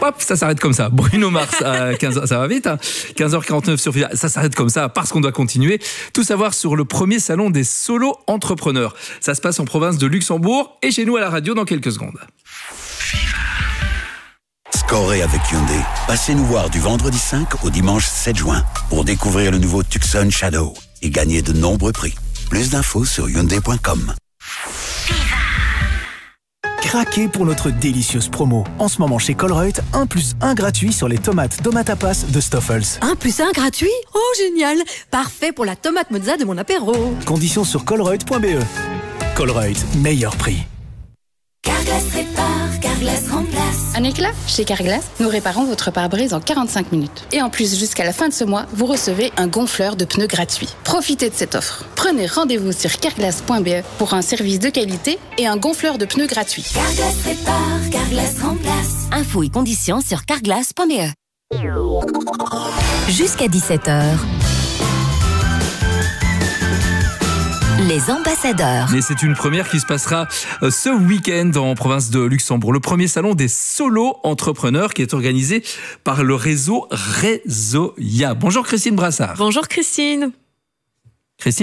hop, ça s'arrête comme ça. Bruno Mars à 15h, ça va vite, hein. 15h49 sur Viva, ça s'arrête comme ça parce qu'on doit continuer. Tout savoir sur le premier salon des solo-entrepreneurs. Ça se passe en province de Luxembourg et chez nous à la radio dans quelques secondes. Scorez avec Hyundai. Passez nous voir du vendredi 5 au dimanche 7 juin pour découvrir le nouveau Tucson Shadow et gagner de nombreux prix. Plus d'infos sur Hyundai.com. Craquez pour notre délicieuse promo. En ce moment chez Colruyt, 1 + 1 gratuit sur les tomates Tomatapas de Stoffels. 1 + 1 gratuit? Oh, génial! Parfait pour la tomate mozza de mon apéro. Conditions sur colruyt.be. Colruyt, meilleur prix. Carglass répare, Carglass remplace. Un éclat? Chez Carglass, nous réparons votre pare-brise en 45 minutes. Et en plus, jusqu'à la fin de ce mois, vous recevez un gonfleur de pneus gratuit. Profitez de cette offre. Prenez rendez-vous sur carglass.be pour un service de qualité et un gonfleur de pneus gratuit. Carglass répare, Carglass remplace. Infos et conditions sur carglass.be. Jusqu'à 17h. Les ambassadeurs. Mais c'est une première qui se passera ce week-end en province de Luxembourg. Le premier salon des solo-entrepreneurs qui est organisé par le réseau Réseauia. Bonjour Christine Brassard. Bonjour Christine. Christine ?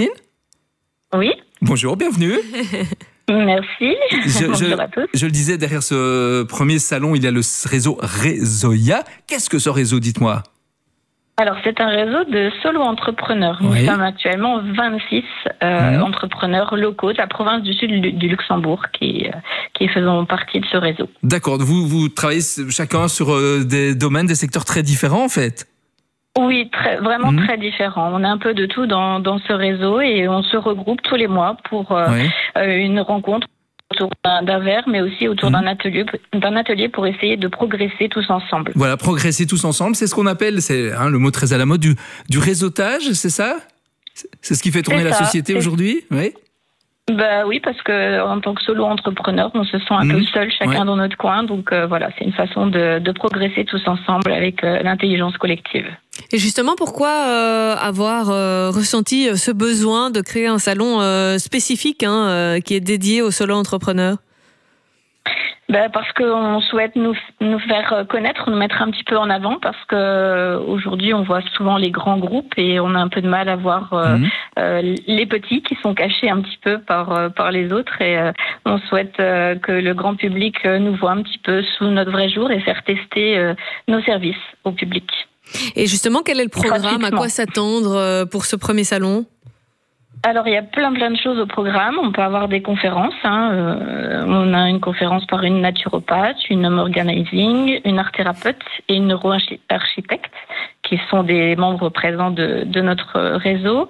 Oui. Bonjour, bienvenue. Merci. Bonjour à tous. Je le disais, derrière ce premier salon, il y a le réseau Réseauia. Qu'est-ce que ce réseau, dites-moi ? Alors, c'est un réseau de solo-entrepreneurs. Nous sommes actuellement 26 entrepreneurs locaux de la province du sud du Luxembourg qui faisons partie de ce réseau. D'accord. Vous travaillez chacun sur des domaines, des secteurs très différents, en fait ? Oui, vraiment très différents. On a un peu de tout dans ce réseau et on se regroupe tous les mois pour une rencontre autour d'un verre, mais aussi autour d'un atelier pour essayer de progresser tous ensemble. Voilà, progresser tous ensemble, c'est ce qu'on appelle, c'est le mot très à la mode, du réseautage, c'est ça ? C'est ce qui fait tourner la société aujourd'hui ? Oui. Bah oui, parce que en tant que solo-entrepreneur, on se sent un peu seul, chacun dans notre coin. Donc voilà, c'est une façon de progresser tous ensemble avec l'intelligence collective. Et justement, pourquoi avoir ressenti ce besoin de créer un salon spécifique qui est dédié aux solo-entrepreneurs ? Parce qu'on souhaite nous faire connaître, nous mettre un petit peu en avant, parce que aujourd'hui on voit souvent les grands groupes et on a un peu de mal à voir les petits qui sont cachés un petit peu par les autres, et on souhaite que le grand public nous voit un petit peu sous notre vrai jour et faire tester nos services au public. Et justement, quel est le programme ? À quoi s'attendre pour ce premier salon ? Alors, il y a plein de choses au programme. On peut avoir des conférences. On a une conférence par une naturopathe, une home organizing, une art thérapeute et une neuroarchitecte qui sont des membres présents de notre réseau.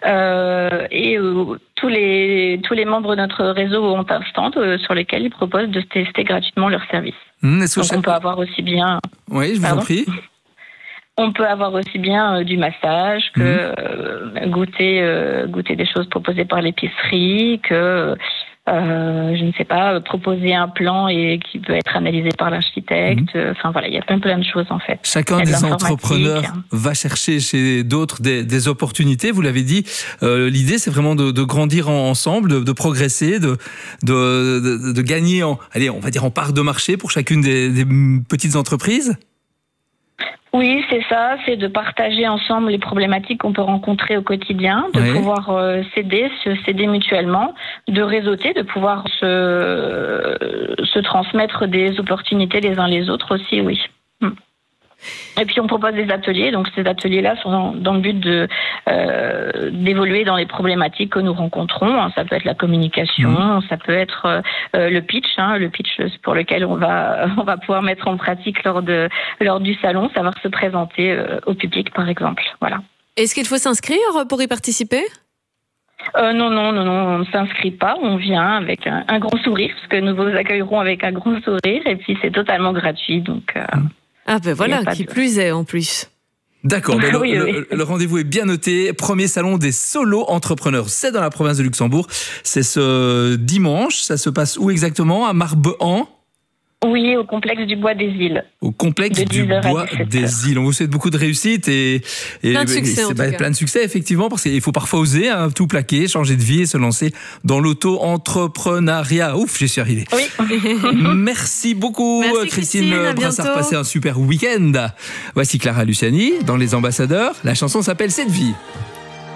Tous les membres de notre réseau ont un stand sur lequel ils proposent de tester gratuitement leurs services. Donc, on peut avoir aussi bien... Oui, je vous en prie. On peut avoir aussi bien du massage que goûter des choses proposées par l'épicerie, que je ne sais pas, proposer un plan et qui peut être analysé par l'architecte. Enfin voilà, il y a plein de choses en fait. Chacun des entrepreneurs va chercher chez d'autres des opportunités. Vous l'avez dit, l'idée c'est vraiment de grandir ensemble, de progresser, de gagner on va dire en part de marché pour chacune des petites entreprises. Oui, c'est ça, c'est de partager ensemble les problématiques qu'on peut rencontrer au quotidien, de pouvoir se s'aider mutuellement, de réseauter, de pouvoir se transmettre des opportunités les uns les autres aussi, oui. Et puis on propose des ateliers, donc ces ateliers-là sont dans le but d'évoluer dans les problématiques que nous rencontrons. Ça peut être la communication, ça peut être le pitch pour lequel on va pouvoir mettre en pratique lors du salon, savoir se présenter au public par exemple. Voilà. Est-ce qu'il faut s'inscrire pour y participer ? Non, on ne s'inscrit pas, on vient avec un grand sourire, parce que nous vous accueillerons avec un grand sourire, et puis c'est totalement gratuit, donc... Ah ben voilà, qui plus est en plus. D'accord, le rendez-vous est bien noté. Premier salon des solo-entrepreneurs, c'est dans la province de Luxembourg. C'est ce dimanche, ça se passe où exactement ? À Marbehan ? Oui, au complexe du Bois des Îles. Au complexe du Bois des Îles. On vous souhaite beaucoup de réussite et plein de succès, plein de succès, effectivement, parce qu'il faut parfois oser tout plaquer, changer de vie et se lancer dans l'auto-entrepreneuriat. Ouf, j'y suis arrivé. Oui. Merci beaucoup, Christine Brassard. Passez un super week-end. Voici Clara Luciani dans Les Ambassadeurs. La chanson s'appelle Cette vie.